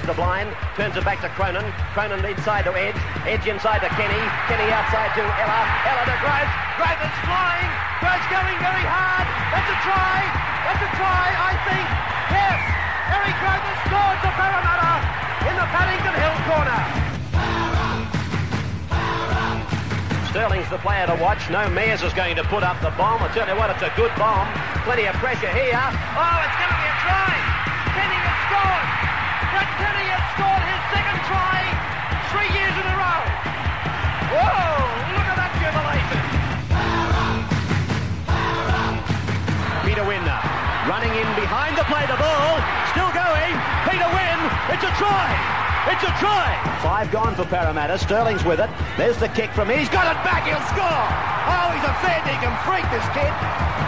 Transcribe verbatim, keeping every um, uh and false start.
the blind, turns it back to Cronin. Cronin inside to Edge. Edge inside to Kenny. Kenny outside to Ella. Ella to Groth. Groth is flying. Groth's going very hard. That's a try. That's a try, I think. Yes. Eric Groth has scored for Parramatta in the Paddington Hill corner. Sterling's the player to watch. No Mears is going to put up the bomb. I tell you what, it's a good bomb. Plenty of pressure here. Oh, it's going to be a try. Kenny has scored. Brett Kenny has scored his second try three years in a row. Whoa, look at that jubilation. Peter Wynne running in behind the play, the ball. Still going. Peter Wynne. It's a try. It's a try! Five gone for Parramatta. Sterling's with it. There's the kick from him. He's got it back. He'll score. Oh, he's a fair dinkum freak, this kid.